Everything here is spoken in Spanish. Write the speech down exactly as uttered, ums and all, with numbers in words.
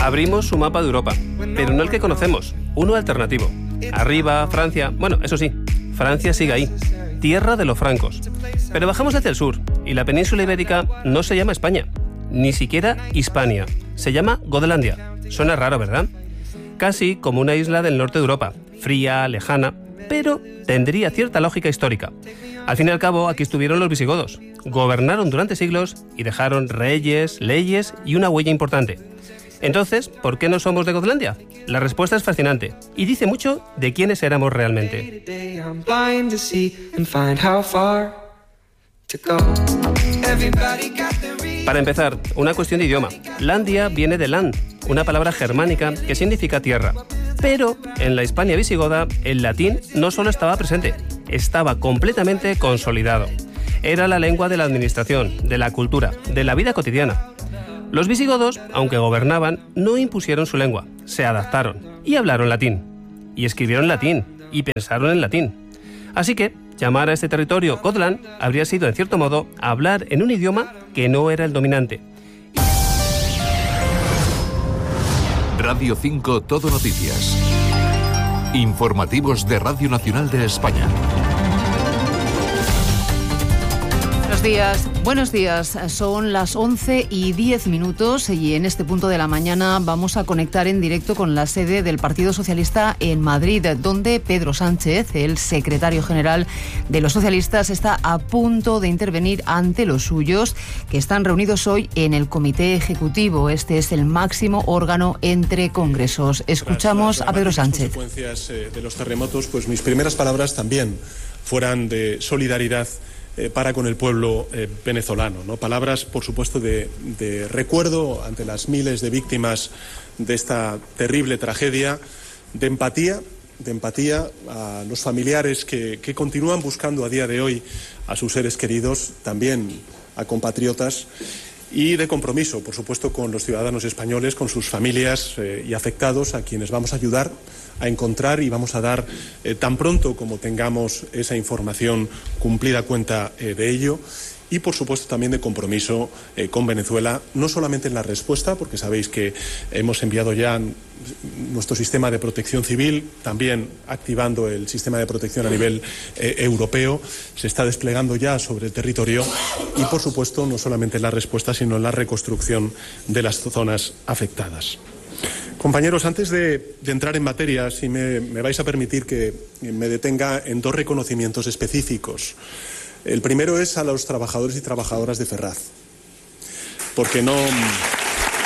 Abrimos su mapa de Europa, pero no el que conocemos, uno alternativo. Arriba, Francia, bueno, eso sí, Francia sigue ahí, tierra de los francos. Pero bajamos hacia el sur, y la península ibérica no se llama España, ni siquiera Hispania, se llama Godelandia. Suena raro, ¿verdad? Casi como una isla del norte de Europa, fría, lejana, pero tendría cierta lógica histórica. Al fin y al cabo, aquí estuvieron los visigodos, gobernaron durante siglos y dejaron reyes, leyes y una huella importante. Entonces, ¿por qué no somos de Godelandia? La respuesta es fascinante y dice mucho de quiénes éramos realmente. Para empezar, una cuestión de idioma. Landia viene de land, una palabra germánica que significa tierra. Pero en la Hispania visigoda, el latín no solo estaba presente, estaba completamente consolidado. Era la lengua de la administración, de la cultura, de la vida cotidiana. Los visigodos, aunque gobernaban, no impusieron su lengua, se adaptaron y hablaron latín. Y escribieron latín, y pensaron en latín. Así que, llamar a este territorio Gotland habría sido, en cierto modo, hablar en un idioma que no era el dominante. Radio cinco Todo Noticias. Informativos de Radio Nacional de España. Buenos días, buenos días. Son las once y diez minutos y en este punto de la mañana vamos a conectar en directo con la sede del Partido Socialista en Madrid, donde Pedro Sánchez, el secretario general de los socialistas, está a punto de intervenir ante los suyos, que están reunidos hoy en el Comité Ejecutivo. Este es el máximo órgano entre congresos. Escuchamos a Pedro Sánchez. Las consecuencias de los terremotos, pues mis primeras palabras también fueran de solidaridad Eh, para con el pueblo eh, venezolano, ¿no? Palabras, por supuesto, de, de recuerdo ante las miles de víctimas de esta terrible tragedia, de empatía, de empatía a los familiares que, que continúan buscando a día de hoy a sus seres queridos, también a compatriotas, y de compromiso, por supuesto, con los ciudadanos españoles, con sus familias eh, y afectados, a quienes vamos a ayudar a encontrar y vamos a dar eh, tan pronto como tengamos esa información cumplida cuenta eh, de ello. Y, por supuesto, también de compromiso eh, con Venezuela, no solamente en la respuesta, porque sabéis que hemos enviado ya nuestro sistema de protección civil, también activando el sistema de protección a nivel eh, europeo, se está desplegando ya sobre el territorio y, por supuesto, no solamente en la respuesta, sino en la reconstrucción de las zonas afectadas. Compañeros, antes de, de entrar en materia, si me, me vais a permitir que me detenga en dos reconocimientos específicos. El primero es a los trabajadores y trabajadoras de Ferraz, porque no...